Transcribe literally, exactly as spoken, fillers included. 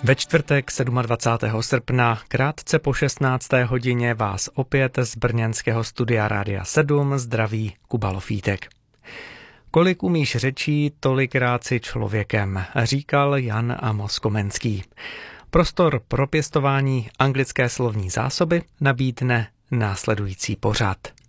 Ve čtvrtek dvacátého sedmého srpna krátce po šestnácté hodině vás opět z brněnského studia Rádia sedm zdraví Kuba Lofítek. Kolik umíš řečí, tolikrát si člověkem, říkal Jan Amos Komenský. Prostor pro pěstování anglické slovní zásoby nabídne následující pořad.